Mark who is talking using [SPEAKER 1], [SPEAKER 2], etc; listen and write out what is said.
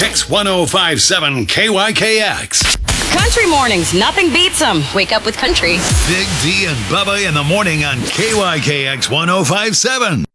[SPEAKER 1] Kicks 1057 KYKX.
[SPEAKER 2] Country mornings, nothing beats them.
[SPEAKER 3] Wake up with country.
[SPEAKER 1] Big D and Bubba in the morning on KYKX 1057.